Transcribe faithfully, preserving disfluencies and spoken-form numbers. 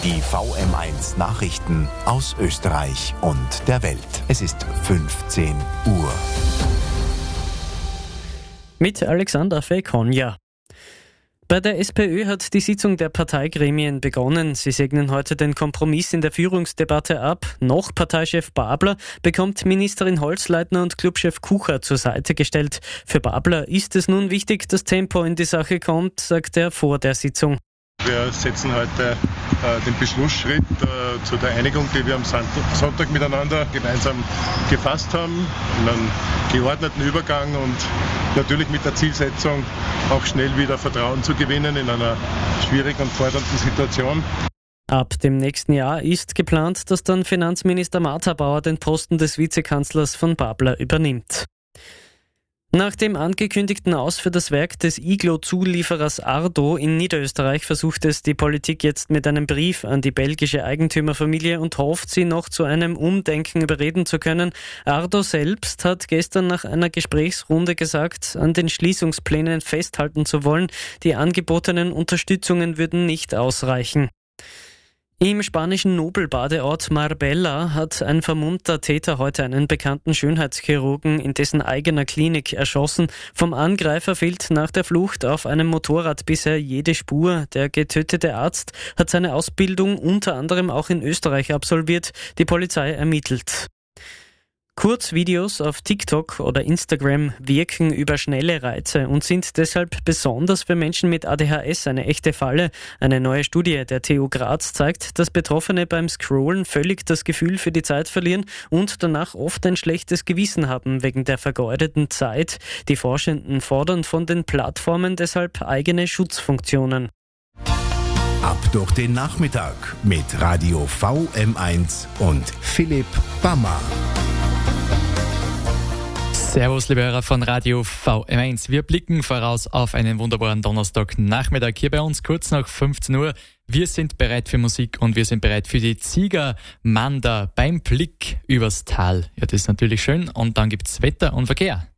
Die V M eins Nachrichten aus Österreich und der Welt. Es ist fünfzehn Uhr. Mit Alexander Fekonja. Bei der SPÖ hat die Sitzung der Parteigremien begonnen. Sie segnen heute den Kompromiss in der Führungsdebatte ab. Noch Parteichef Babler bekommt Ministerin Holzleitner und Clubchef Kucher zur Seite gestellt. Für Babler ist es nun wichtig, dass Tempo in die Sache kommt, sagt er vor der Sitzung. Wir setzen heute äh, den Beschlussschritt äh, zu der Einigung, die wir am Sonntag miteinander gemeinsam gefasst haben, in einem geordneten Übergang und natürlich mit der Zielsetzung, auch schnell wieder Vertrauen zu gewinnen in einer schwierigen und fordernden Situation. Ab dem nächsten Jahr ist geplant, dass dann Finanzminister Martha Bauer den Posten des Vizekanzlers von Babler übernimmt. Nach dem angekündigten Aus für das Werk des Iglo-Zulieferers Ardo in Niederösterreich versucht es die Politik jetzt mit einem Brief an die belgische Eigentümerfamilie und hofft, sie noch zu einem Umdenken überreden zu können. Ardo selbst hat gestern nach einer Gesprächsrunde gesagt, an den Schließungsplänen festhalten zu wollen. Die angebotenen Unterstützungen würden nicht ausreichen. Im spanischen Nobelbadeort Marbella hat ein vermummter Täter heute einen bekannten Schönheitschirurgen in dessen eigener Klinik erschossen. Vom Angreifer fehlt nach der Flucht auf einem Motorrad bisher jede Spur. Der getötete Arzt hat seine Ausbildung unter anderem auch in Österreich absolviert. Die Polizei ermittelt. Kurzvideos auf TikTok oder Instagram wirken über schnelle Reize und sind deshalb besonders für Menschen mit A D H S eine echte Falle. Eine neue Studie der T U Graz zeigt, dass Betroffene beim Scrollen völlig das Gefühl für die Zeit verlieren und danach oft ein schlechtes Gewissen haben wegen der vergeudeten Zeit. Die Forschenden fordern von den Plattformen deshalb eigene Schutzfunktionen. Ab durch den Nachmittag mit Radio V M eins und Philipp Bammer. Servus, liebe Hörer von Radio V M eins. Wir blicken voraus auf einen wunderbaren Donnerstagnachmittag hier bei uns, kurz nach fünfzehn Uhr. Wir sind bereit für Musik und wir sind bereit für die Ziegermanda beim Blick übers Tal. Ja, das ist natürlich schön. Und dann gibt's Wetter und Verkehr.